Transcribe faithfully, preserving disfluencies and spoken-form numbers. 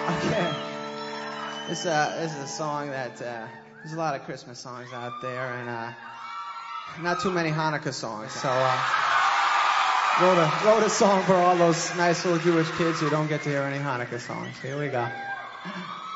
Okay. This, uh, this is a song that, uh, there's a lot of Christmas songs out there, and, uh, not too many Hanukkah songs, so, uh, wrote a, wrote a song for all those nice little Jewish kids who don't get to hear any Hanukkah songs. Here we go.